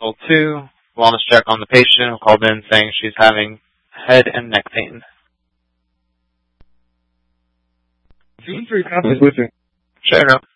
Level 2, wellness check on the patient who called in saying she's having head and neck pain. June 3, conference with you. Sure.